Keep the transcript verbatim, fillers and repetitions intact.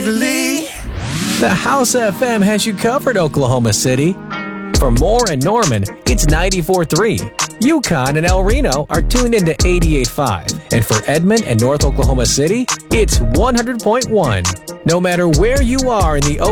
The House F M has you covered, Oklahoma City. For Moore and Norman, it's ninety-four point three. Yukon and El Reno are tuned into eighty-eight point five. And for Edmond and North Oklahoma City, it's one hundred point one. No matter where you are in the